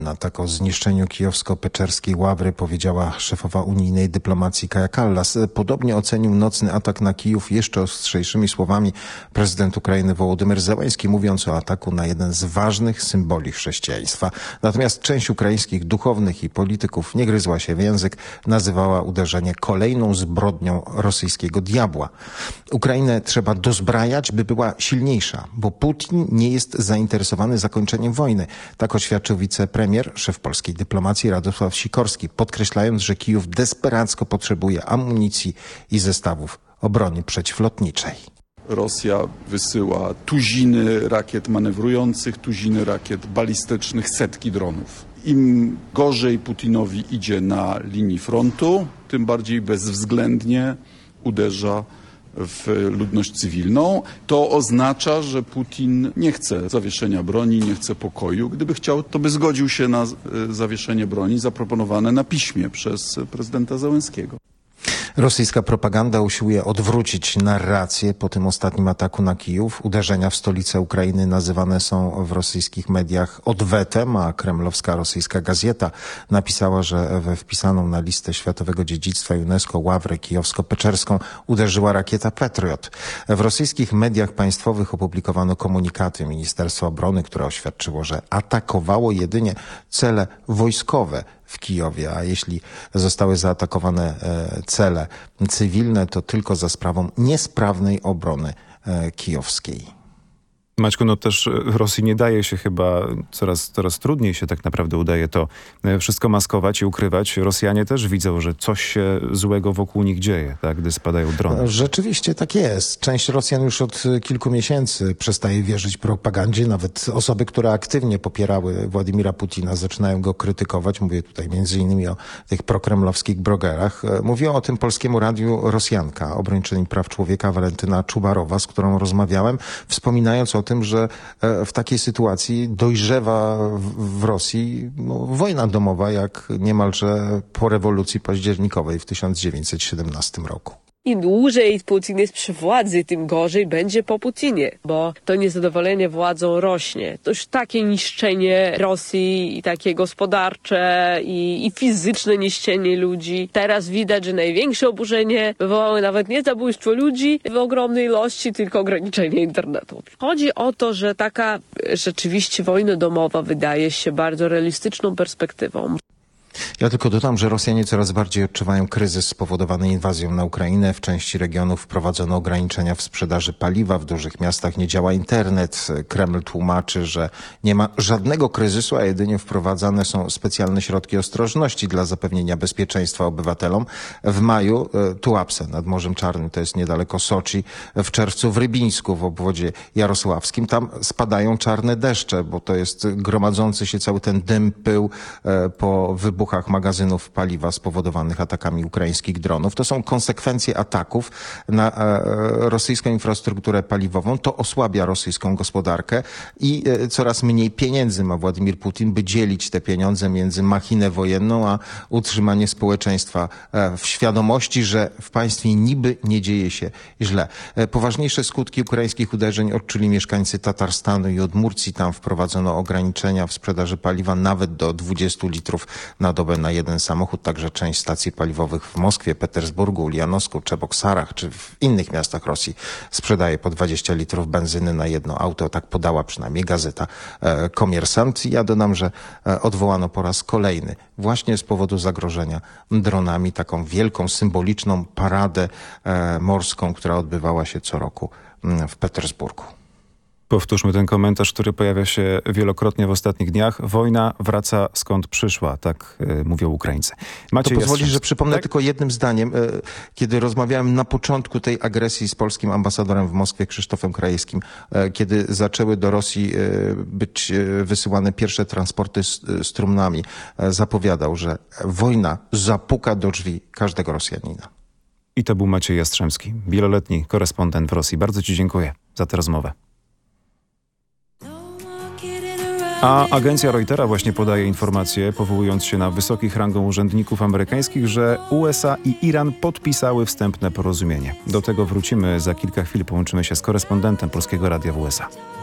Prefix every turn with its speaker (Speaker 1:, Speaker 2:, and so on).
Speaker 1: Tak o zniszczeniu kijowsko-peczerskiej Ławry powiedziała szefowa unijnej dyplomacji Kaja Kallas. Podobnie ocenił nocny atak na Kijów jeszcze ostrzejszymi słowami prezydent Ukrainy Wołodymyr Zełenski, mówiąc o ataku na jeden z ważnych symboli chrześcijaństwa. Natomiast część ukraińskich duchownych i polityków nie gryzła się w język, nazywała uderzenie kolejną zbrodnią rosyjskiego diabła. Ukrainę trzeba dozbrajać, by była silniejsza, bo Putin nie jest zainteresowany zakończeniem wojny. Tak oświadczył wicepremier, szef polskiej dyplomacji Radosław Sikorski, podkreślając, że Kijów desperacko potrzebuje amunicji i zestawów obrony przeciwlotniczej.
Speaker 2: Rosja wysyła tuziny rakiet manewrujących, tuziny rakiet balistycznych, setki dronów. Im gorzej Putinowi idzie na linii frontu, tym bardziej bezwzględnie uderza w ludność cywilną. To oznacza, że Putin nie chce zawieszenia broni, nie chce pokoju. Gdyby chciał, to by zgodził się na zawieszenie broni zaproponowane na piśmie przez prezydenta Zełenskiego.
Speaker 1: Rosyjska propaganda usiłuje odwrócić narrację po tym ostatnim ataku na Kijów. Uderzenia w stolicę Ukrainy nazywane są w rosyjskich mediach odwetem, a kremlowska rosyjska gazeta napisała, że we wpisaną na listę Światowego Dziedzictwa UNESCO Ławrę kijowsko-peczerską uderzyła rakieta Patriot. W rosyjskich mediach państwowych opublikowano komunikaty Ministerstwa Obrony, które oświadczyło, że atakowało jedynie cele wojskowe w Kijowie, a jeśli zostały zaatakowane cele cywilne, to tylko za sprawą niesprawnej obrony kijowskiej.
Speaker 3: Maćku, no też Rosji nie daje się chyba, coraz trudniej się tak naprawdę udaje to wszystko maskować i ukrywać. Rosjanie też widzą, że coś się złego wokół nich dzieje, tak, gdy spadają drony.
Speaker 1: Rzeczywiście tak jest. Część Rosjan już od kilku miesięcy przestaje wierzyć propagandzie. Nawet osoby, które aktywnie popierały Władimira Putina, zaczynają go krytykować. Mówię tutaj między innymi o tych prokremlowskich blogerach. Mówiła o tym Polskiemu Radiu Rosjanka, obrończyni praw człowieka Walentyna Czubarowa, z którą rozmawiałem, wspominając o tym, że w takiej sytuacji dojrzewa w Rosji wojna domowa, jak niemalże po rewolucji październikowej w 1917 roku.
Speaker 4: Im dłużej Putin jest przy władzy, tym gorzej będzie po Putinie, bo to niezadowolenie władzą rośnie. To już takie niszczenie Rosji i takie gospodarcze i fizyczne niszczenie ludzi. Teraz widać, że największe oburzenie wywołały nawet nie zabójstwo ludzi w ogromnej ilości, tylko ograniczenie internetu. Chodzi o to, że taka rzeczywiście wojna domowa wydaje się bardzo realistyczną perspektywą.
Speaker 1: Ja tylko dodam, że Rosjanie coraz bardziej odczuwają kryzys spowodowany inwazją na Ukrainę. W części regionów wprowadzono ograniczenia w sprzedaży paliwa. W dużych miastach nie działa internet. Kreml tłumaczy, że nie ma żadnego kryzysu, a jedynie wprowadzane są specjalne środki ostrożności dla zapewnienia bezpieczeństwa obywatelom. W maju Tułapse nad Morzem Czarnym, to jest niedaleko Soczi, w czerwcu w Rybińsku w obwodzie jarosławskim. Tam spadają czarne deszcze, bo to jest gromadzący się cały ten dym, pył po wybuchach magazynów paliwa spowodowanych atakami ukraińskich dronów. To są konsekwencje ataków na rosyjską infrastrukturę paliwową. To osłabia rosyjską gospodarkę i coraz mniej pieniędzy ma Władimir Putin, by dzielić te pieniądze między machinę wojenną, a utrzymanie społeczeństwa w świadomości, że w państwie niby nie dzieje się źle. Poważniejsze skutki ukraińskich uderzeń odczuli mieszkańcy Tatarstanu i Odmurcji. Tam wprowadzono ograniczenia w sprzedaży paliwa nawet do 20 litrów na dobę na jeden samochód. Także część stacji paliwowych w Moskwie, Petersburgu, Ulianosku, Czeboksarach czy w innych miastach Rosji sprzedaje po 20 litrów benzyny na jedno auto. Tak podała przynajmniej gazeta Komersant. Ja dodam, że odwołano po raz kolejny właśnie z powodu zagrożenia dronami taką wielką, symboliczną paradę morską, która odbywała się co roku w Petersburgu.
Speaker 3: Powtórzmy ten komentarz, który pojawia się wielokrotnie w ostatnich dniach. Wojna wraca skąd przyszła, tak mówią Ukraińcy.
Speaker 1: To pozwolisz, że przypomnę tylko jednym zdaniem. Kiedy rozmawiałem na początku tej agresji z polskim ambasadorem w Moskwie, Krzysztofem Krajewskim, kiedy zaczęły do Rosji być wysyłane pierwsze transporty z trumnami, zapowiadał, że wojna zapuka do drzwi każdego Rosjanina.
Speaker 3: I to był Maciej Jastrzębski, wieloletni korespondent w Rosji. Bardzo ci dziękuję za tę rozmowę. A agencja Reutera właśnie podaje informację, powołując się na wysokich rangą urzędników amerykańskich, że USA i Iran podpisały wstępne porozumienie. Do tego wrócimy za kilka chwil. Połączymy się z korespondentem Polskiego Radia w USA.